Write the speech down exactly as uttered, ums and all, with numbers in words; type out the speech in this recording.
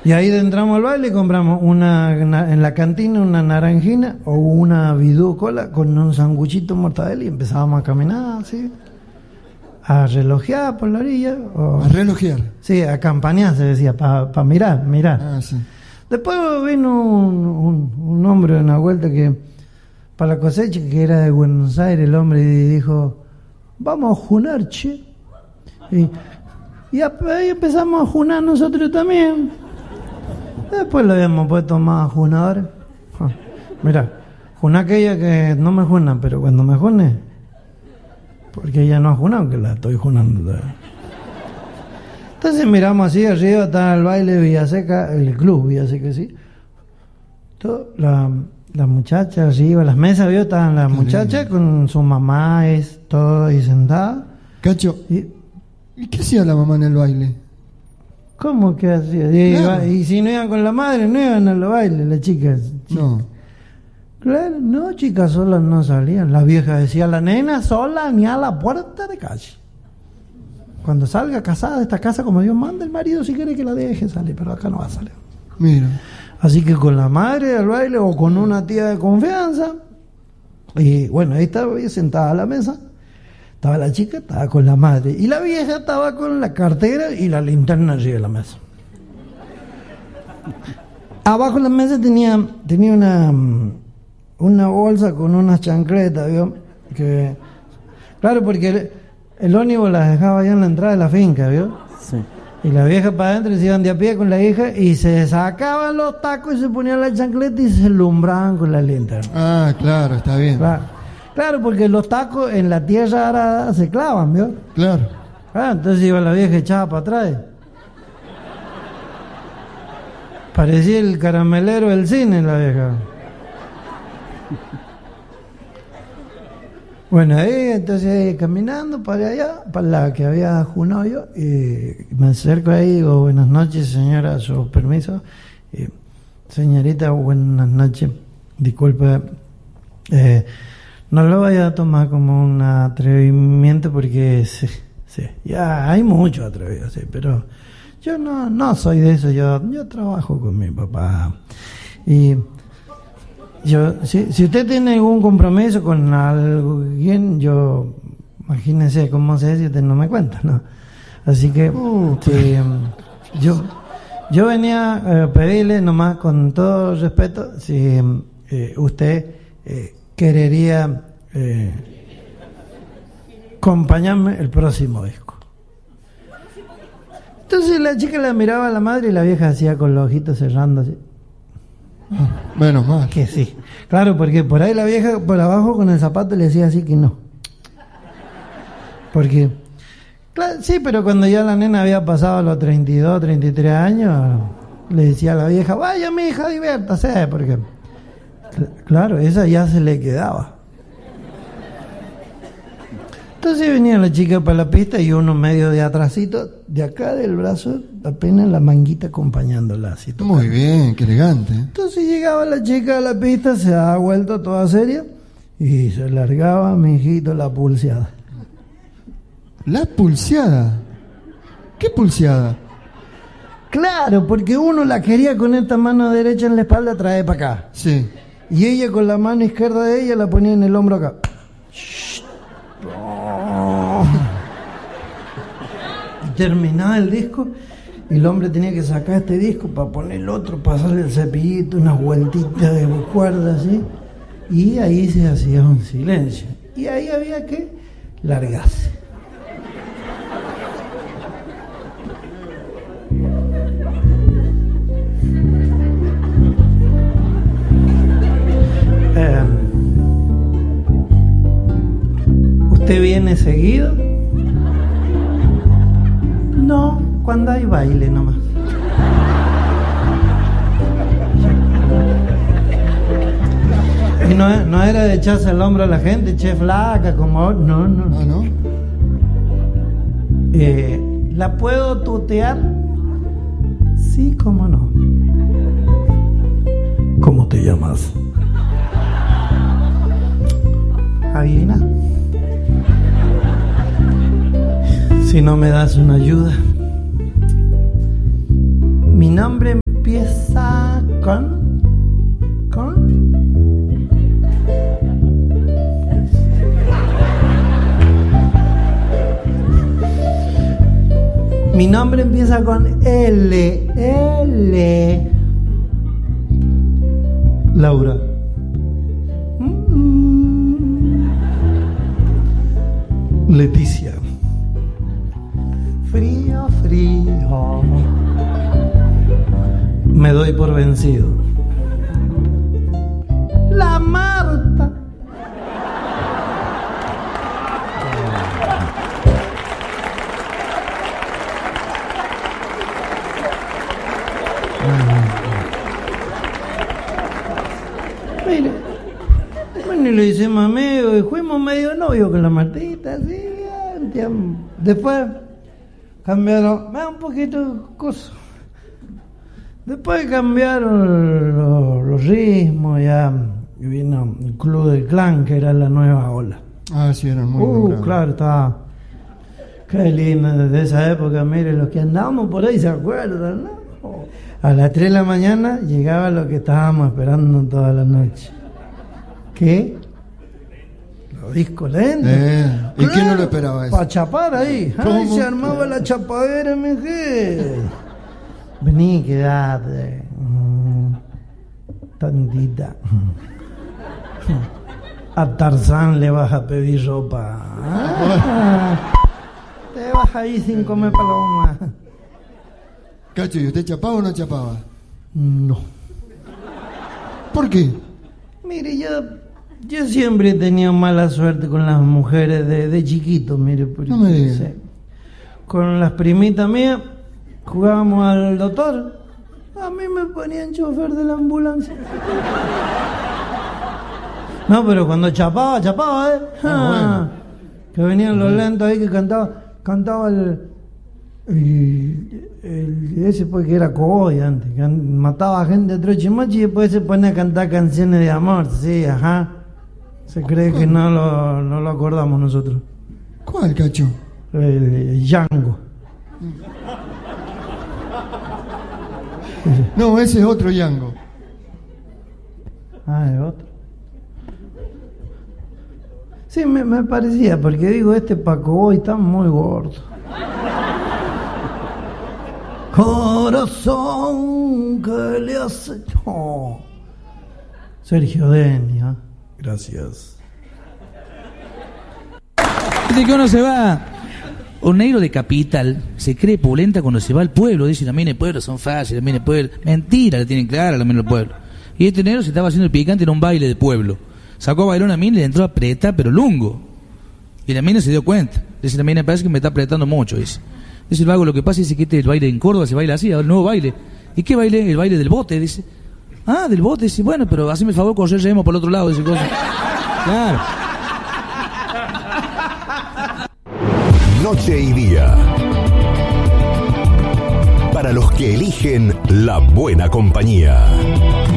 Y ahí entramos al baile y compramos una, en la cantina una naranjina o una bidú cola con un sanguchito mortadela y empezábamos a caminar así, a relojear por la orilla. O, ¿A relojear? Sí, a campanear se decía, para pa mirar, mirar. Ah, sí. Después vino un, un, un hombre en una vuelta que, para la cosecha, que era de Buenos Aires, el hombre dijo, vamos a junar, che. Y, y ahí empezamos a junar nosotros también. Después lo habíamos puesto más junadores. Ah, mira, juna aquella que no me junan, pero cuando me june, porque ella no ha junado, que la estoy junando todavía. Entonces miramos así arriba, está el baile de Villaseca, el club Villaseca, sí. Todo, la, la muchacha arriba, las mesas, vio, estaban las muchachas con su mamá, es todo ahí sentada. Cacho, ¿y, ¿y qué hacía la mamá en el baile? ¿Cómo que hacía? Y, claro. Y si no iban con la madre, no iban a los bailes, las chicas. chicas. No. Claro, no, chicas solas no salían. La vieja decía, la nena sola ni a la puerta de calle. Cuando salga casada de esta casa, como Dios manda, el marido si quiere que la deje salir, pero acá no va a salir. Mira. Así que con la madre al baile o con una tía de confianza. Y bueno, ahí estaba sentada a la mesa. Estaba la chica, estaba con la madre. Y la vieja estaba con la cartera y la linterna arriba de la mesa. Abajo de la mesa tenía, tenía una, una bolsa con unas chancletas, ¿vio? Que, claro, porque el, el ónibus las dejaba allá en la entrada de la finca, ¿vio? Sí. Y la vieja para adentro se iban de a pie con la hija y se sacaban los tacos y se ponían la chancleta y se alumbraban con la linterna. Ah, claro, está bien. Claro. Claro, porque los tacos en la tierra arada se clavan, ¿vio? Claro. Ah, entonces iba la vieja echada para atrás. Parecía el caramelero del cine, la vieja. Bueno, ahí entonces caminando para allá, para la que había junado yo, y me acerco ahí y digo, buenas noches, señora, su permiso. Y, señorita, buenas noches. Disculpe, eh, no lo vaya a tomar como un atrevimiento porque sí, sí, ya hay mucho atrevido, sí, pero yo no, no soy de eso, yo, yo trabajo con mi papá. Y yo, si, si usted tiene algún compromiso con alguien, yo, imagínese cómo se dice si usted no me cuenta, ¿no? Así que, uh, sí, yo, yo venía a pedirle nomás con todo respeto si eh, usted eh, querería eh, acompañarme el próximo disco. Entonces la chica la miraba a la madre y la vieja hacía con los ojitos cerrando así. Menos mal. Que sí. Claro, porque por ahí la vieja por abajo con el zapato le decía así que no. Porque, claro, sí, pero cuando ya la nena había pasado los treinta y dos, treinta y tres años, le decía a la vieja, vaya mi hija, diviértase, porque claro, esa ya se le quedaba. Entonces venía la chica para la pista y uno medio de atrasito, de acá del brazo, apenas la manguita acompañándola así. Muy bien, qué elegante. Entonces llegaba la chica a la pista, se daba vuelta toda seria y se largaba, mi hijito, la pulseada. ¿La pulseada? ¿Qué pulseada? Claro, porque uno la quería con esta mano derecha en la espalda traer para acá. Sí. Y ella con la mano izquierda de ella la ponía en el hombro acá. Y terminaba el disco y el hombre tenía que sacar este disco para poner el otro, pasarle el cepillito, unas vueltitas de cuerda así, y ahí se hacía un silencio. Y ahí había que largarse. Eh, ¿Usted viene seguido? No, cuando hay baile nomás. Y no, no era de echarse el hombro a la gente, che flaca, como... No, no. ¿Ah, no? Eh, ¿La puedo tutear? Sí, cómo no. ¿Cómo te llamas? Adivina. Si no me das una ayuda. Mi nombre empieza con... con... Mi nombre empieza con L. L. Laura. Mm. Leticia. Frío, frío. Me doy por vencido. La Marta. Mire, bueno, y lo hicimos amigo y fuimos medio novios con la Martita, así, bien, bien. Después cambiaron, me da un poquito de cosa. Después cambiaron los, los ritmos, ya y vino el Club del Clan, que era la nueva ola. Ah, sí, eran muy Uh, nombrados. claro, estaba. Qué lindo, desde esa época, mire, los que andábamos por ahí se acuerdan, ¿no? A las tres de la mañana llegaba lo que estábamos esperando toda la noche. ¿Qué? Los discos lentos. Eh, ¿y quién no lo esperaba eso? Para chapar ahí. Ay, ¿Cómo? se armaba la chapadera, mi gente. Vení, quedate. Mm, tantita. A Tarzán le vas a pedir ropa. Ah, te vas ahí sin comer paloma. Cacho, ¿y usted chapaba o no chapaba? No. ¿Por qué? Mire, yo, yo siempre he tenido mala suerte con las mujeres de, de chiquito, mire. Porque, No me diga. sí. Con las primitas mías jugábamos al doctor. A mí me ponían chofer de la ambulancia. No, pero cuando chapaba, chapaba, ¿eh? Ah, bueno. Que venían los lentos ahí que cantaba, cantaba el... el, el ese pues que era cowboy antes, que an- mataba a gente a troche y moche y después se pone a cantar canciones de amor, sí, ajá. Se cree que no lo, no lo acordamos nosotros. ¿Cuál, Cacho? El, el Django. No, ese es otro Yango. Ah, es otro. Sí, me, me parecía, porque digo, este Paco Boy está muy gordo. Corazón que le hace... Oh. Sergio Denis, gracias. De que uno se va, un negro de capital se cree pulenta cuando se va al pueblo. Dice, las minas de pueblo son fáciles, las minas de pueblo. Mentira, la tienen clara las minas del pueblo. Y este negro se estaba haciendo el picante en un baile de pueblo. Sacó a bailar una mina y le entró a apretar, pero lungo. Y la mina se dio cuenta. Dice, la mina parece que me está apretando mucho, dice. Dice el vago, lo que pasa es que este el baile en Córdoba se baila así, el nuevo baile. ¿Y qué baile? El baile del bote, dice. Ah, del bote, dice, bueno, pero haceme el favor, correr remo por el otro lado, dice cosa. Claro. Noche y día. Para los que eligen la buena compañía.